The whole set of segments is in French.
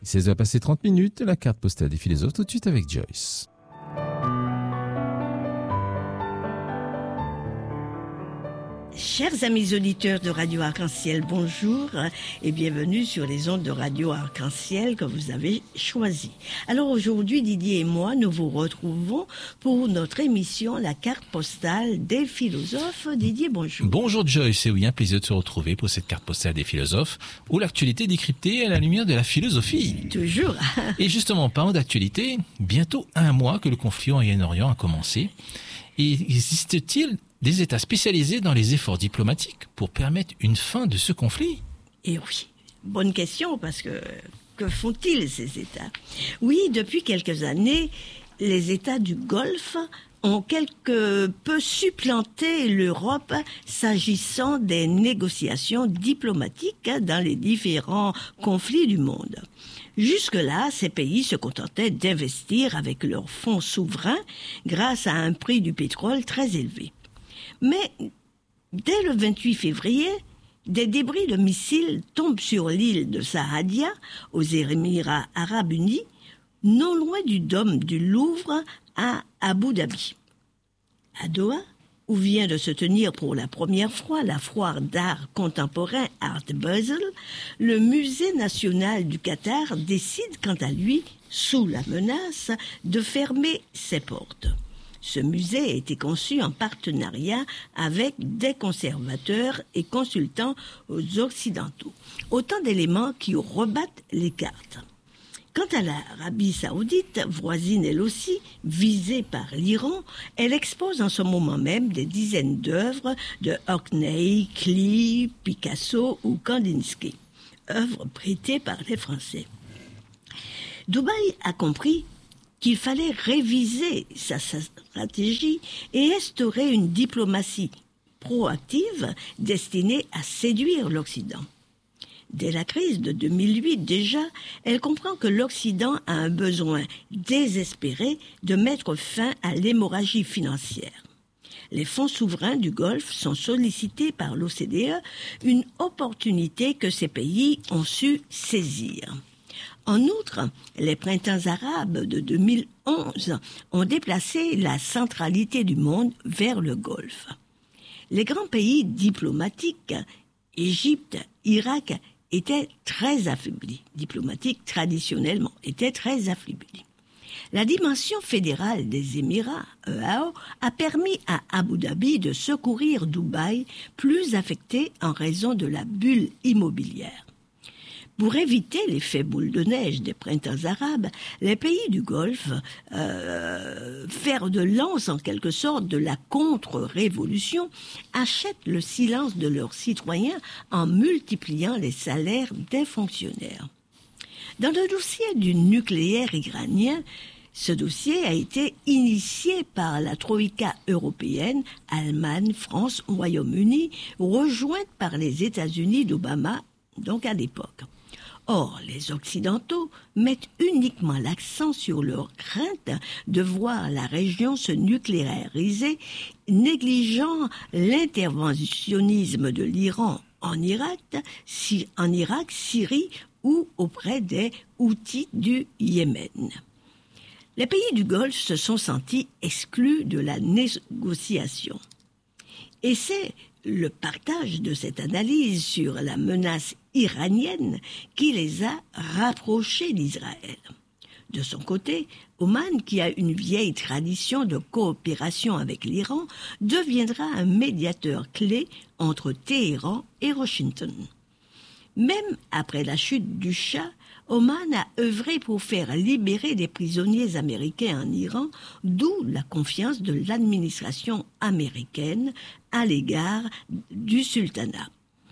16h passé 30 minutes, la carte postale des philosophes tout de suite avec Joyce. Chers amis auditeurs de Radio Arc-en-Ciel, bonjour et bienvenue sur les ondes de Radio Arc-en-Ciel que vous avez choisies. Alors aujourd'hui, Didier et moi, nous vous retrouvons pour notre émission La carte postale des philosophes. Didier, bonjour. Bonjour Joyce, c'est oui, un plaisir de se retrouver pour cette carte postale des philosophes où l'actualité est décryptée à la lumière de la philosophie. Toujours. Et justement, parlant d'actualité, bientôt un mois que le conflit au Moyen-Orient a commencé. Et existe-t-il des États spécialisés dans les efforts diplomatiques pour permettre une fin de ce conflit? Et oui, bonne question, parce que font-ils ces États? Oui, depuis quelques années, les États du Golfe ont quelque peu supplanté l'Europe s'agissant des négociations diplomatiques dans les différents conflits du monde. Jusque-là, ces pays se contentaient d'investir avec leurs fonds souverains grâce à un prix du pétrole très élevé. Mais dès le 28 février, des débris de missiles tombent sur l'île de Saadia, aux Émirats arabes unis, non loin du dôme du Louvre à Abu Dhabi. À Doha, où vient de se tenir pour la première fois la foire d'art contemporain Art Basel, le musée national du Qatar décide quant à lui, sous la menace, de fermer ses portes. Ce musée a été conçu en partenariat avec des conservateurs et consultants occidentaux. Autant d'éléments qui rebattent les cartes. Quant à l'Arabie saoudite, voisine elle aussi, visée par l'Iran, elle expose en ce moment même des dizaines d'œuvres de Hockney, Klee, Picasso ou Kandinsky, œuvres prêtées par les Français. Dubaï a compris qu'il fallait réviser sa stratégie et instaurer une diplomatie proactive destinée à séduire l'Occident. Dès la crise de 2008 déjà, elle comprend que l'Occident a un besoin désespéré de mettre fin à l'hémorragie financière. Les fonds souverains du Golfe sont sollicités par l'OCDE, une opportunité que ces pays ont su saisir. En outre, les printemps arabes de 2011 ont déplacé la centralité du monde vers le Golfe. Les grands pays diplomatiques, Égypte, Irak, étaient très affaiblis, diplomatiques traditionnellement, étaient très affaiblis. La dimension fédérale des Émirats, EAO, a permis à Abu Dhabi de secourir Dubaï, plus affecté en raison de la bulle immobilière. Pour éviter l'effet boule de neige des printemps arabes, les pays du Golfe, fer de lance en quelque sorte de la contre-révolution, achètent le silence de leurs citoyens en multipliant les salaires des fonctionnaires. Dans le dossier du nucléaire iranien, ce dossier a été initié par la Troïka européenne, Allemagne, France, Royaume-Uni, rejointe par les États-Unis d'Obama, donc à l'époque. Or, les Occidentaux mettent uniquement l'accent sur leur crainte de voir la région se nucléariser, négligeant l'interventionnisme de l'Iran en Irak, Syrie ou auprès des Houthis du Yémen. Les pays du Golfe se sont sentis exclus de la négociation. Et c'est le partage de cette analyse sur la menace iranienne qui les a rapprochés d'Israël. De son côté, Oman, qui a une vieille tradition de coopération avec l'Iran, deviendra un médiateur clé entre Téhéran et Washington. Même après la chute du Shah, Oman a œuvré pour faire libérer des prisonniers américains en Iran, d'où la confiance de l'administration américaine à l'égard du sultanat.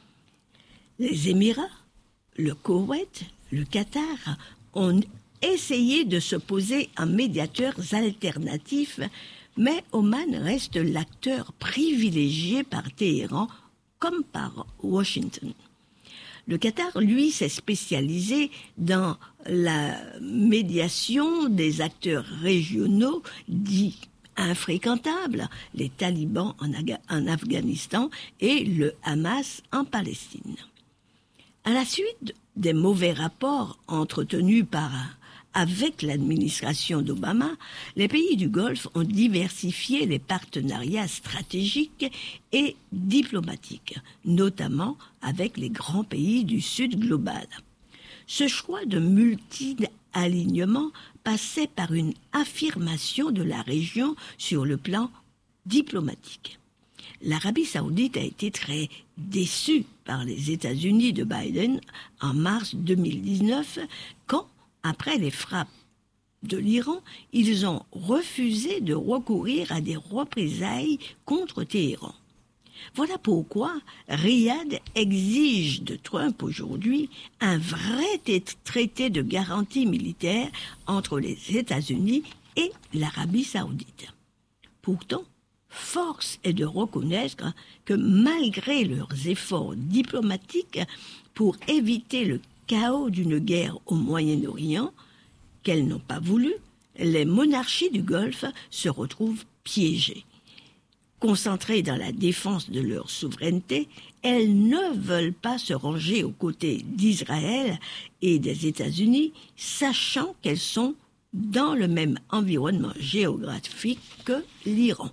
Les Émirats, le Koweït, le Qatar ont essayé de se poser en médiateurs alternatifs, mais Oman reste l'acteur privilégié par Téhéran comme par Washington. Le Qatar, lui, s'est spécialisé dans la médiation des acteurs régionaux dits infréquentables, les talibans en Afghanistan et le Hamas en Palestine. À la suite des mauvais rapports entretenus avec l'administration d'Obama, les pays du Golfe ont diversifié les partenariats stratégiques et diplomatiques, notamment avec les grands pays du Sud global. Ce choix de multi-alignement passait par une affirmation de la région sur le plan diplomatique. L'Arabie saoudite a été très déçue par les États-Unis de Biden en mars 2019 quand, après les frappes de l'Iran, ils ont refusé de recourir à des représailles contre Téhéran. Voilà pourquoi Riyad exige de Trump aujourd'hui un vrai traité de garantie militaire entre les États-Unis et l'Arabie saoudite. Pourtant, force est de reconnaître que malgré leurs efforts diplomatiques pour éviter le chaos d'une guerre au Moyen-Orient, qu'elles n'ont pas voulu, les monarchies du Golfe se retrouvent piégées. Concentrées dans la défense de leur souveraineté, elles ne veulent pas se ranger aux côtés d'Israël et des États-Unis, sachant qu'elles sont dans le même environnement géographique que l'Iran.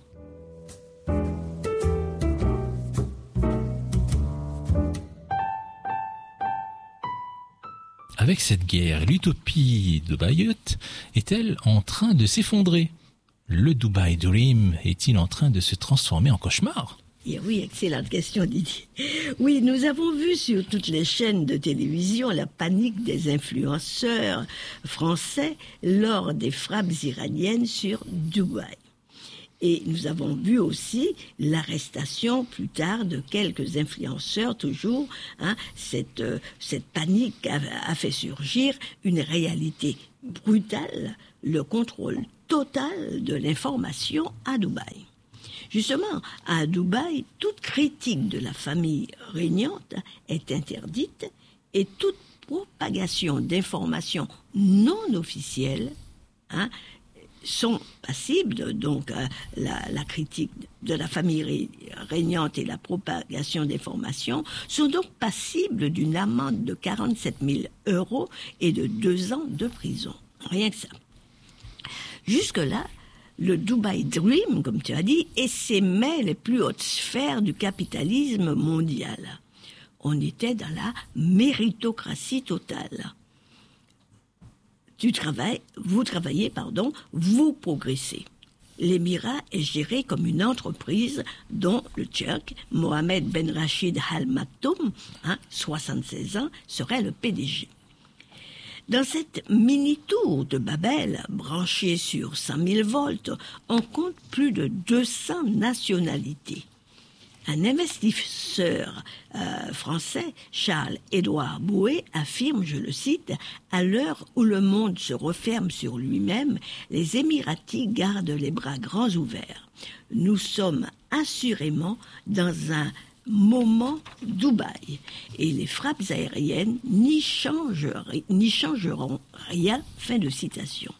Avec cette guerre, l'utopie de Bayeux est-elle en train de s'effondrer? Le Dubai Dream est-il en train de se transformer en cauchemar? Oui, excellente question, Didier. Oui, nous avons vu sur toutes les chaînes de télévision la panique des influenceurs français lors des frappes iraniennes sur Dubaï. Et nous avons vu aussi l'arrestation plus tard de quelques influenceurs, toujours. Cette panique a fait surgir une réalité brutale, le contrôle total de l'information à Dubaï. Justement, à Dubaï, toute critique de la famille régnante est interdite et toute propagation d'informations non officielles sont passibles, donc la critique de la famille régnante et la propagation d'informations sont donc passibles d'une amende de 47 000 € et de 2 ans de prison. Rien que ça. Jusque-là, le Dubai Dream, comme tu as dit, essaimait les plus hautes sphères du capitalisme mondial. On était dans la méritocratie totale. Vous travaillez, vous progressez. L'émirat est géré comme une entreprise dont le Turc Mohamed Ben Rachid Al Maktoum, 76 ans, serait le PDG. Dans cette mini-tour de Babel, branchée sur 100 000 volts, on compte plus de 200 nationalités. Un investisseur français, Charles-Édouard Bouet, affirme, je le cite, « À l'heure où le monde se referme sur lui-même, les Émiratis gardent les bras grands ouverts. Nous sommes assurément dans un moment Dubaï et les frappes aériennes n'y changeront rien. » Fin de citation.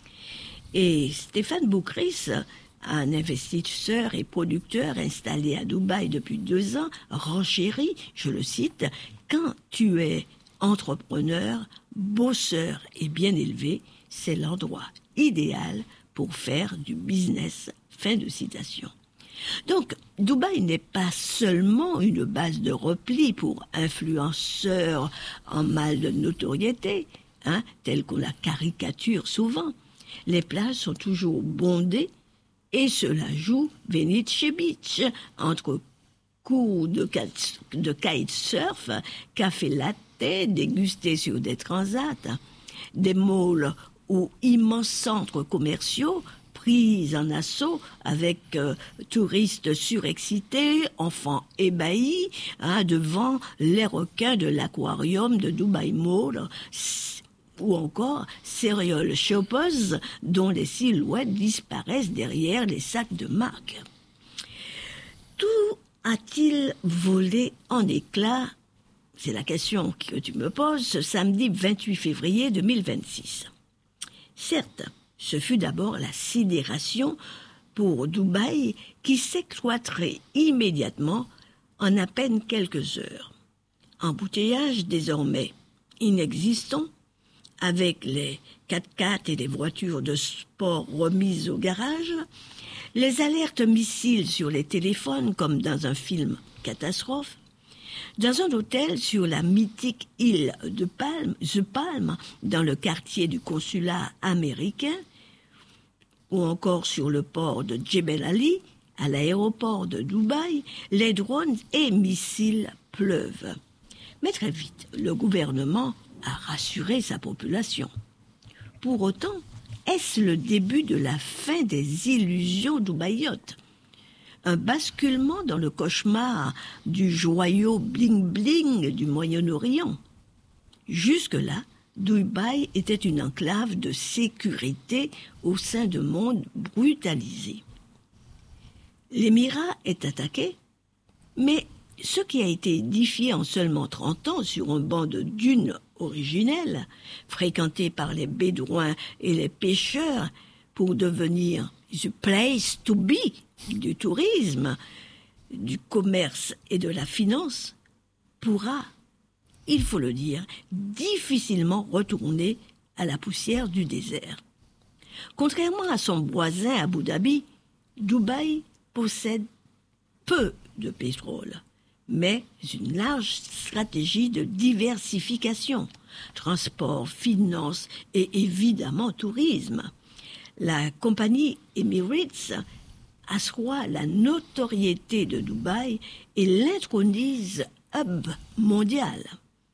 Et Stéphane Boucris, un investisseur et producteur installé à Dubaï depuis 2 ans, renchérit, je le cite, « Quand tu es entrepreneur, bosseur et bien élevé, c'est l'endroit idéal pour faire du business. » Fin de citation. Donc, Dubaï n'est pas seulement une base de repli pour influenceurs en mal de notoriété, tel qu'on la caricature souvent. Les plages sont toujours bondées et cela joue Venice Beach, entre coups de kitesurf, café latte dégusté sur des transats, des malls ou immenses centres commerciaux pris en assaut avec touristes surexcités, enfants ébahis devant les requins de l'aquarium de Dubai Mall, ou encore serial shoppers dont les silhouettes disparaissent derrière les sacs de marque. Tout a-t-il volé en éclats? C'est la question que tu me poses ce samedi 28 février 2026. Certes, ce fut d'abord la sidération pour Dubaï qui s'éclaterait immédiatement en à peine quelques heures. Embouteillage désormais inexistant, avec les 4x4 et les voitures de sport remises au garage, les alertes missiles sur les téléphones comme dans un film catastrophe, dans un hôtel sur la mythique île de The Palm, dans le quartier du consulat américain, ou encore sur le port de Jebel Ali, à l'aéroport de Dubaï, les drones et missiles pleuvent. Mais très vite, le gouvernement a rassuré sa population. Pour autant, est-ce le début de la fin des illusions dubaïotes? Un basculement dans le cauchemar du joyau bling-bling du Moyen-Orient. Jusque-là, Dubaï était une enclave de sécurité au sein d'un monde brutalisé. L'émirat est attaqué, mais ce qui a été édifié en seulement 30 ans sur un banc de dunes originelles, fréquenté par les bédouins et les pêcheurs pour devenir the place to be du tourisme, du commerce et de la finance, pourra, il faut le dire, difficilement retourner à la poussière du désert. Contrairement à son voisin Abu Dhabi, Dubaï possède peu de pétrole, mais une large stratégie de diversification, transport, finance et évidemment tourisme. La compagnie Emirates assoit la notoriété de Dubaï et l'intronise hub mondial.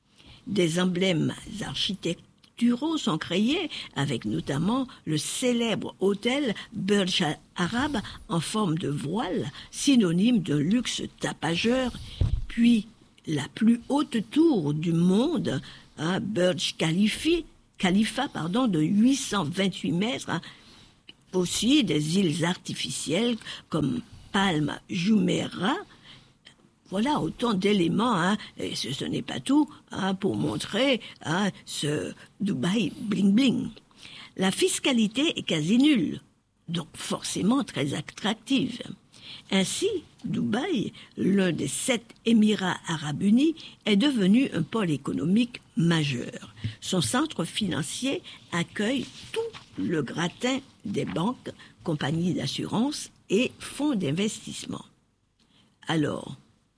Des emblèmes architecturaux sont créés, avec notamment le célèbre hôtel Burj Arab en forme de voile, synonyme de luxe tapageur, puis la plus haute tour du monde, Burj Khalifa, de 828 mètres, aussi des îles artificielles comme Palm Jumeirah. Voilà autant d'éléments, et ce n'est pas tout, pour montrer ce Dubaï bling-bling. La fiscalité est quasi nulle, donc forcément très attractive. Ainsi, Dubaï, l'un des 7 Émirats arabes unis, est devenu un pôle économique majeur. Son centre financier accueille tout le gratin des banques, compagnies d'assurance et fonds d'investissement. Alors,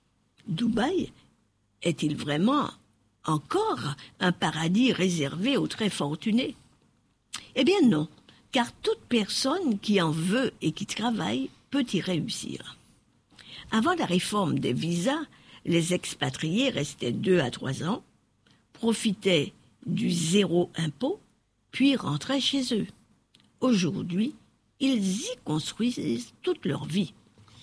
Dubaï est-il vraiment encore un paradis réservé aux très fortunés? Eh bien non, car toute personne qui en veut et qui travaille peut y réussir. Avant la réforme des visas, les expatriés restaient 2 à 3 ans, profitaient du zéro impôt, puis rentraient chez eux. Aujourd'hui, ils y construisent toute leur vie.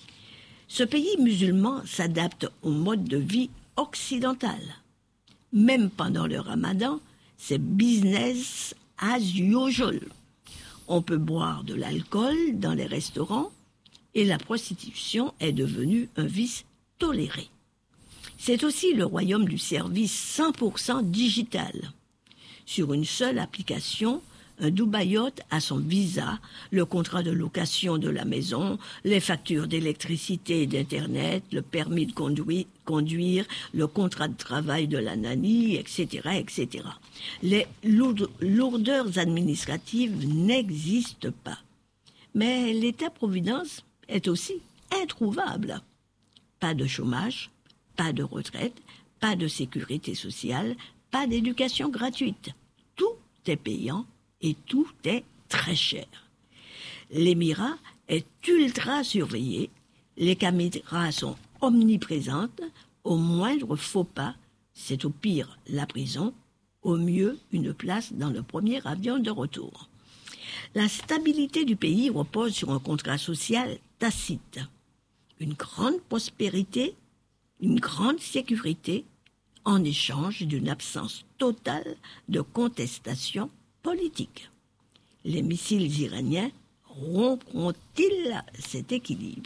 Ce pays musulman s'adapte au mode de vie occidental. Même pendant le ramadan, c'est business as usual. On peut boire de l'alcool dans les restaurants et la prostitution est devenue un vice toléré. C'est aussi le royaume du service 100% digital. Sur une seule application, un Dubaïote a son visa, le contrat de location de la maison, les factures d'électricité et d'Internet, le permis de conduire, le contrat de travail de la nanny, etc., etc. Les lourdeurs administratives n'existent pas. Mais l'État-providence est aussi introuvable. Pas de chômage, pas de retraite, pas de sécurité sociale, pas d'éducation gratuite. Tout est payant et tout est très cher. L'émirat est ultra surveillé, les caméras sont omniprésentes, au moindre faux pas, c'est au pire la prison, au mieux une place dans le premier avion de retour. La stabilité du pays repose sur un contrat social tacite. Une grande prospérité, une grande sécurité, en échange d'une absence totale de contestation politique. Les missiles iraniens rompront-ils cet équilibre ?